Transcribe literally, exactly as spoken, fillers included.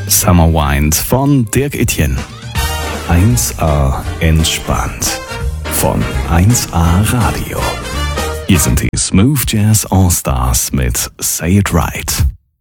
Summer Wind von Dirk Etienne. eins A entspannt von eins A Radio. Hier sind die Smooth Jazz All Stars mit Say It Right.